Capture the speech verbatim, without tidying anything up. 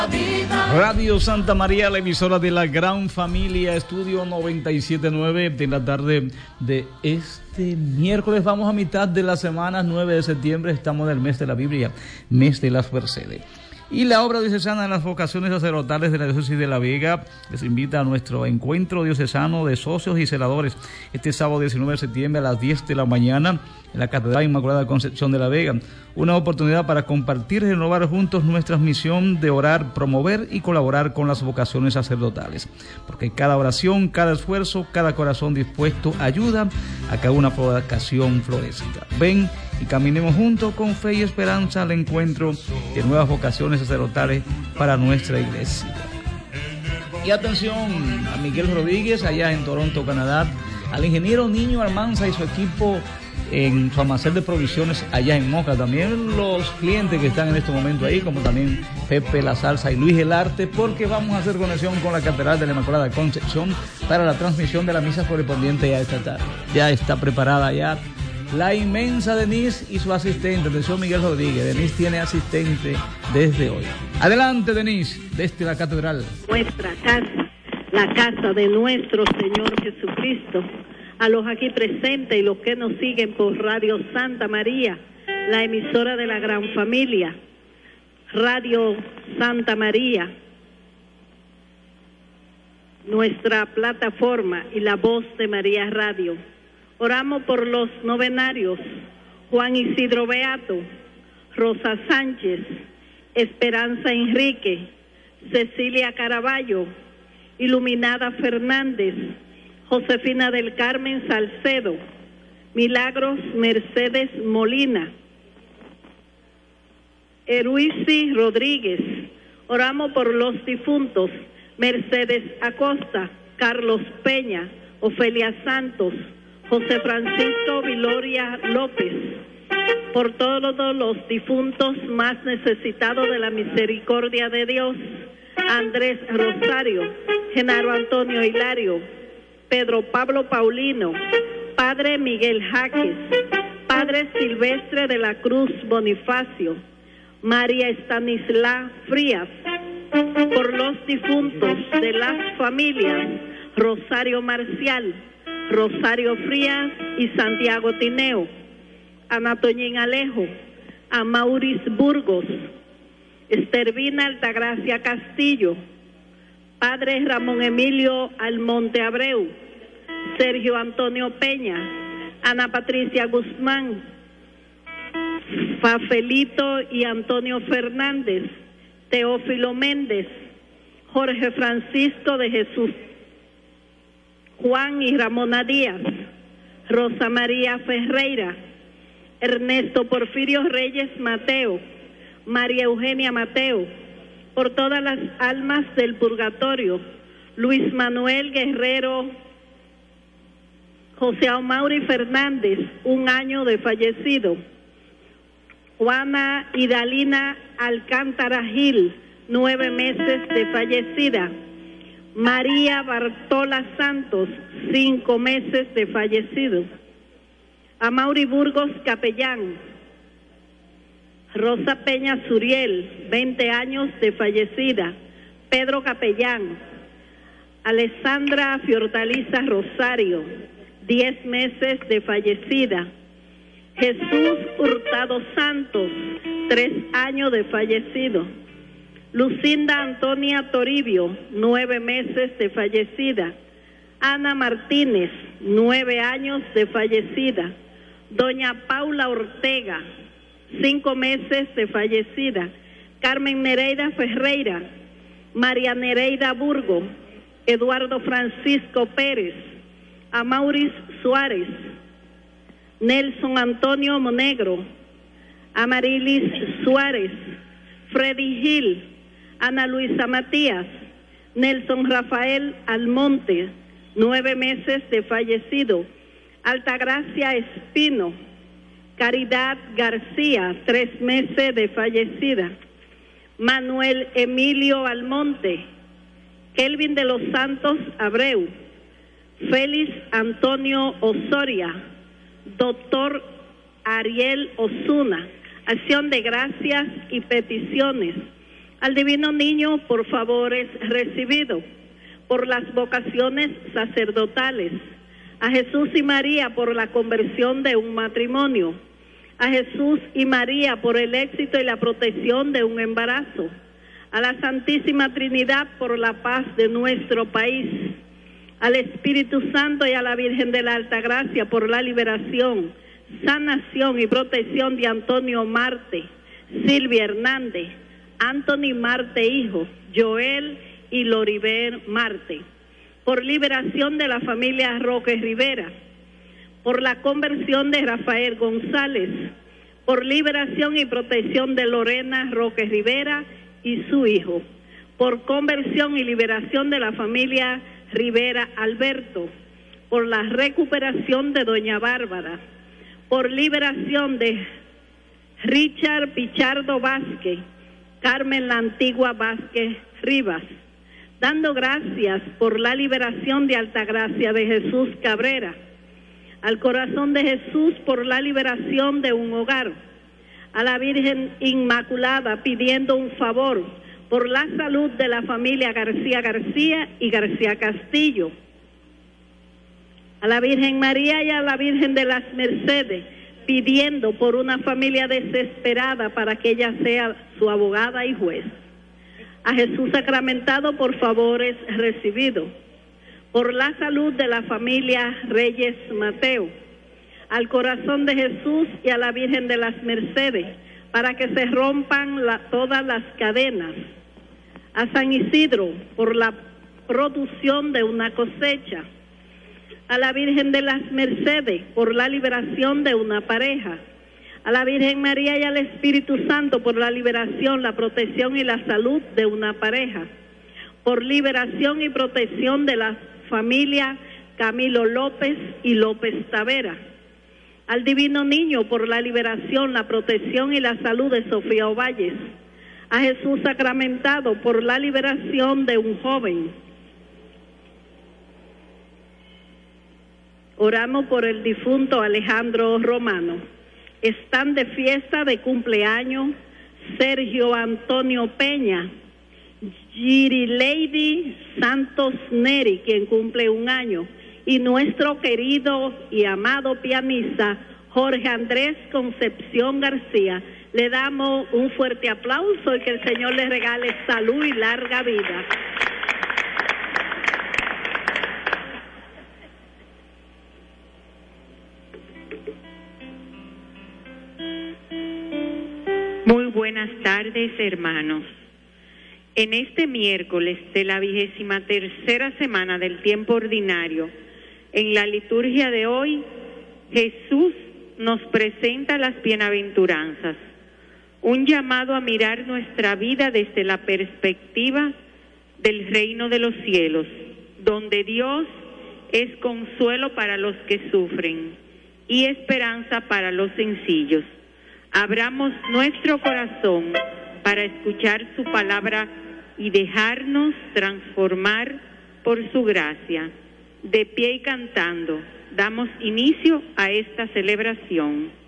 Radio Santa María, la emisora de la gran familia, estudio noventa y siete punto nueve de la tarde de este miércoles. Vamos a mitad de la semana, nueve de septiembre, estamos en el mes de la Biblia, mes de las Mercedes. Y la obra diocesana de las vocaciones sacerdotales de la diócesis de La Vega les invita a nuestro encuentro diocesano de socios y celadores este sábado diecinueve de septiembre a las diez de la mañana en la Catedral Inmaculada Concepción de La Vega. Una oportunidad para compartir y renovar juntos nuestra misión de orar, promover y colaborar con las vocaciones sacerdotales. Porque cada oración, cada esfuerzo, cada corazón dispuesto ayuda a que una vocación florezca. Ven y caminemos juntos con fe y esperanza al encuentro de nuevas vocaciones sacerdotales para nuestra iglesia. Y atención a Miguel Rodríguez allá en Toronto, Canadá, al ingeniero Niño Almanza y su equipo en su almacén de provisiones allá en Moca, también los clientes que están en este momento ahí, como también Pepe La Salsa y Luis El Arte, porque vamos a hacer conexión con la Catedral de la Inmaculada Concepción para la transmisión de la misa correspondiente ya esta tarde. Ya está preparada ya la inmensa Denise y su asistente, atención Miguel Rodríguez. Denise tiene asistente desde hoy. Adelante, Denise, desde la catedral. Nuestra casa, la casa de nuestro Señor Jesucristo, a los aquí presentes y los que nos siguen por Radio Santa María, la emisora de la gran familia, Radio Santa María, nuestra plataforma y la voz de María Radio. Oramos por los novenarios, Juan Isidro Beato, Rosa Sánchez, Esperanza Enrique, Cecilia Caraballo, Iluminada Fernández, Josefina del Carmen Salcedo, Milagros Mercedes Molina, Eruisi Rodríguez. Oramos por los difuntos, Mercedes Acosta, Carlos Peña, Ofelia Santos, José Francisco Viloria López, por todos los difuntos más necesitados de la misericordia de Dios, Andrés Rosario, Genaro Antonio Hilario, Pedro Pablo Paulino, Padre Miguel Jaques, Padre Silvestre de la Cruz Bonifacio, María Estanislá Frías, por los difuntos de las familias Rosario Marcial, Rosario Frías y Santiago Tineo, Ana Toñín Alejo, a Maurice Burgos, Estervina Altagracia Castillo, Padre Ramón Emilio Almonte Abreu, Sergio Antonio Peña, Ana Patricia Guzmán, Fafelito y Antonio Fernández, Teófilo Méndez, Jorge Francisco de Jesús, Juan y Ramona Díaz, Rosa María Ferreira, Ernesto Porfirio Reyes Mateo, María Eugenia Mateo, por todas las almas del purgatorio, Luis Manuel Guerrero, José Aumauri Fernández, un año de fallecido, Juana Idalina Alcántara Gil, nueve meses de fallecida, María Bartola Santos, cinco meses de fallecido, Amaury Burgos Capellán, Rosa Peña Suriel, veinte años de fallecida, Pedro Capellán, Alessandra Fiordaliza Rosario, diez meses de fallecida, Jesús Hurtado Santos, tres años de fallecido, Lucinda Antonia Toribio, nueve meses de fallecida, Ana Martínez, nueve años de fallecida, Doña Paula Ortega, cinco meses de fallecida, Carmen Nereida Ferreira, María Nereida Burgo, Eduardo Francisco Pérez, Amauris Suárez, Nelson Antonio Monegro, Amarilis Suárez, Freddy Gil, Ana Luisa Matías, Nelson Rafael Almonte, nueve meses de fallecido, Altagracia Espino, Caridad García, tres meses de fallecida, Manuel Emilio Almonte, Kelvin de los Santos Abreu, Félix Antonio Osoria, doctor Ariel Osuna, acción de gracias y peticiones Al Divino Niño por favores recibido, por las vocaciones sacerdotales, a Jesús y María por la conversión de un matrimonio, a Jesús y María por el éxito y la protección de un embarazo, a la Santísima Trinidad por la paz de nuestro país, al Espíritu Santo y a la Virgen de la Altagracia por la liberación, sanación y protección de Antonio Marte, Silvia Hernández, Anthony Marte hijo, Joel y Loriber Marte, por liberación de la familia Roque Rivera, por la conversión de Rafael González, por liberación y protección de Lorena Roque Rivera y su hijo, por conversión y liberación de la familia Rivera Alberto, por la recuperación de doña Bárbara, por liberación de Richard Pichardo Vázquez, Carmen la Antigua Vázquez Rivas, dando gracias por la liberación de Altagracia de Jesús Cabrera, al Corazón de Jesús por la liberación de un hogar, a la Virgen Inmaculada pidiendo un favor por la salud de la familia García García y García Castillo, a la Virgen María y a la Virgen de las Mercedes pidiendo por una familia desesperada para que ella sea su abogada y juez, a Jesús sacramentado por favores recibidos, por la salud de la familia Reyes Mateo, al Corazón de Jesús y a la Virgen de las Mercedes, para que se rompan la, todas las cadenas, a San Isidro por la producción de una cosecha, a la Virgen de las Mercedes por la liberación de una pareja, a la Virgen María y al Espíritu Santo por la liberación, la protección y la salud de una pareja, por liberación y protección de la familia Camilo López y López Tavera, al Divino Niño por la liberación, la protección y la salud de Sofía Ovalles, a Jesús sacramentado por la liberación de un joven. Oramos por el difunto Alejandro Romano. Están de fiesta de cumpleaños Sergio Antonio Peña, Giri Lady Santos Neri, quien cumple un año, y nuestro querido y amado pianista Jorge Andrés Concepción García. Le damos un fuerte aplauso y que el Señor les regale salud y larga vida. Muy buenas tardes, hermanos. En este miércoles de la vigésima tercera semana del tiempo ordinario, en la liturgia de hoy, Jesús nos presenta las bienaventuranzas, un llamado a mirar nuestra vida desde la perspectiva del reino de los cielos, donde Dios es consuelo para los que sufren y esperanza para los sencillos. Abramos nuestro corazón para escuchar su palabra y dejarnos transformar por su gracia. De pie y cantando, damos inicio a esta celebración.